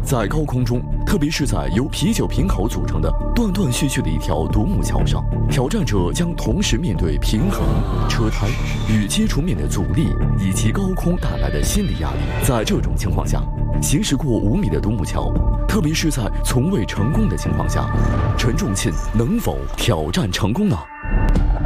在高空中，特别是在由啤酒瓶口组成的断断续续的一条独木桥上，挑战者将同时面对平衡、车胎与接触面的阻力以及高空带来的心理压力。在这种情况下，行驶过5米的独木桥，特别是在从未成功的情况下，陈仲钦能否挑战成功呢？